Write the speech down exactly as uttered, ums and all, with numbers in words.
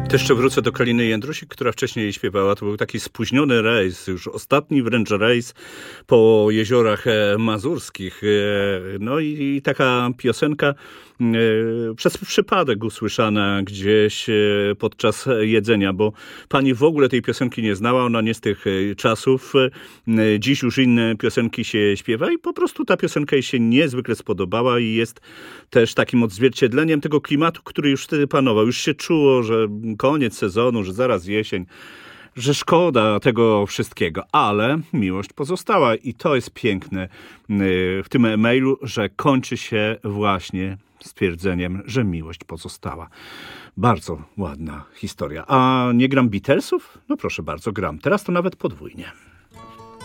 To jeszcze wrócę do Kaliny Jędrusik, która wcześniej śpiewała. To był taki spóźniony rejs, już ostatni wręcz rejs po jeziorach mazurskich. No i, i taka piosenka e, przez przypadek usłyszana gdzieś podczas jedzenia, bo pani w ogóle tej piosenki nie znała, ona nie z tych czasów. Dziś już inne piosenki się śpiewa i po prostu ta piosenka jej się niezwykle spodobała i jest też takim odzwierciedleniem tego klimatu, który już wtedy panował. Już się czuło, że koniec sezonu, że zaraz jesień, że szkoda tego wszystkiego, ale miłość pozostała i to jest piękne w tym e-mailu, że kończy się właśnie stwierdzeniem, że miłość pozostała. Bardzo ładna historia. A nie gram Beatlesów? No proszę bardzo, gram. Teraz to nawet podwójnie.